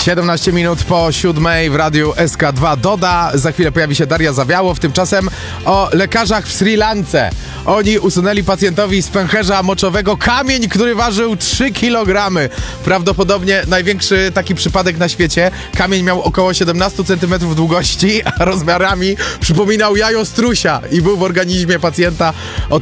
17 minut po 7 w radiu SK2 Doda. Za chwilę pojawi się Daria Zawiałow. Tymczasem o lekarzach w Sri Lance. Oni usunęli pacjentowi z pęcherza moczowego kamień, który ważył 3 kg. Prawdopodobnie największy taki przypadek na świecie. Kamień miał około 17 cm długości, a rozmiarami przypominał jajo strusia i był w organizmie pacjenta od